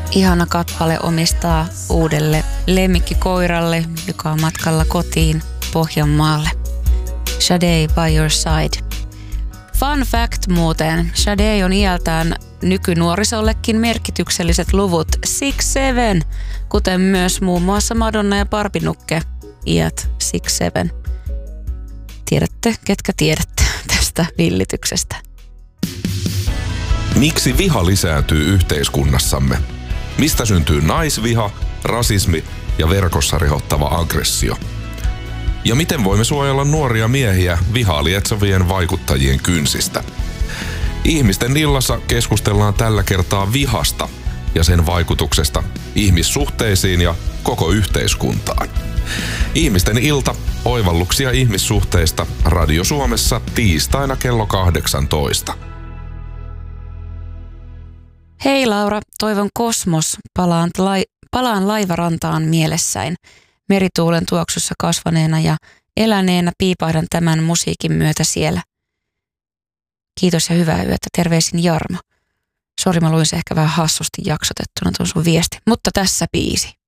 Ihana kappale omistaa uudelle lemmikkikoiralle, joka on matkalla kotiin Pohjanmaalle. Sade by your side. Fun fact muuten, Sade on iältään nykynuorisollekin merkitykselliset luvut 6'7", kuten myös muun muassa Madonna ja Barbinukke iät 6'7". Tiedätte, ketkä tiedätte tästä villityksestä. Miksi viha lisääntyy yhteiskunnassamme? Mistä syntyy naisviha, rasismi ja verkossa rehottava aggressio? Ja miten voimme suojella nuoria miehiä vihaa lietsovien vaikuttajien kynsistä? Ihmisten illassa keskustellaan tällä kertaa vihasta ja sen vaikutuksesta ihmissuhteisiin ja koko yhteiskuntaan. Ihmisten ilta, oivalluksia ihmissuhteista Radio Suomessa tiistaina kello 18. Hei Laura, toivon kosmos. Palaan laivarantaan mielessäin. Merituulen tuoksussa kasvaneena ja eläneenä piipahdan tämän musiikin myötä siellä. Kiitos ja hyvää yötä. Terveisin Jarmo. Sori, mä luin se ehkä vähän hassusti jaksotettuna tuon sun viesti, mutta tässä biisi.